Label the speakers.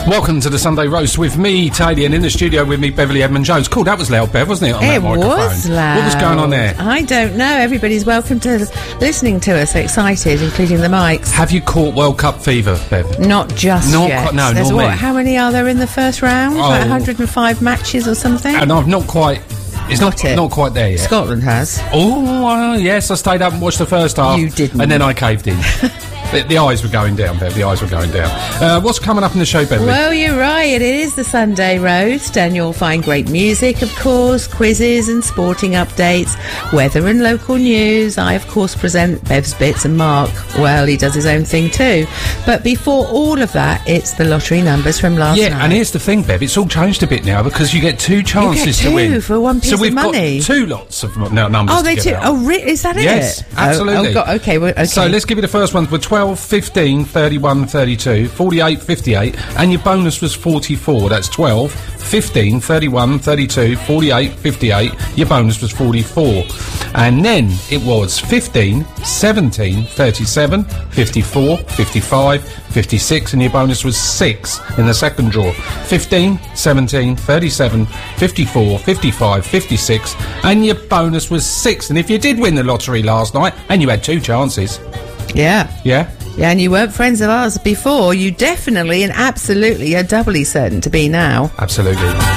Speaker 1: Welcome to the Sunday Roast with me, Tady, and in the studio with me, Beverly Edmund-Jones. Cool, that was loud, Bev, wasn't it, on that microphone?
Speaker 2: It was loud.
Speaker 1: What was going on there?
Speaker 2: I don't know. Everybody's welcome to listening to us, excited, including the mics.
Speaker 1: Have you caught World Cup fever, Bev?
Speaker 2: Not just yet.
Speaker 1: No,
Speaker 2: There's
Speaker 1: not me.
Speaker 2: How many are there in the first round? Like 105 matches or something?
Speaker 1: And I've not quite... It's not quite there yet.
Speaker 2: Scotland has.
Speaker 1: Oh, yes, I stayed up and watched the first half.
Speaker 2: You didn't.
Speaker 1: And then I caved in. The eyes were going down, Bev. The eyes were going down. What's coming up in the show, Beverly?
Speaker 2: Well, you're right. It is the Sunday Roast, and you'll find great music, of course, quizzes and sporting updates, weather and local news. I, of course, present Bev's Bits, and Mark, well, he does his own thing too. But before all of that, it's the lottery numbers from last night.
Speaker 1: Yeah, and here's the thing, Bev. It's all changed a bit now because you get two chances to win.
Speaker 2: For one piece
Speaker 1: of money.
Speaker 2: So
Speaker 1: we've got two lots of numbers.
Speaker 2: Oh, they do.
Speaker 1: Out.
Speaker 2: Oh, is that
Speaker 1: yes,
Speaker 2: it?
Speaker 1: Yes, absolutely.
Speaker 2: Oh, God. Okay, well, okay.
Speaker 1: So let's give you the first ones. Were 12, 15, 31, 32, 48, 58, and your bonus was 44. That's 12, 15, 31, 32, 48, 58. Your bonus was 44. And then it was 15, 17, 37, 54, 55, 56, and your bonus was 6 in the second draw. 15, 17, 37, 54, 55, 56, and your bonus was 6. And if you did win the lottery last night, and you had two chances...
Speaker 2: Yeah.
Speaker 1: Yeah?
Speaker 2: Yeah, and you weren't friends of ours before, you definitely and absolutely are doubly certain to be now.
Speaker 1: Absolutely.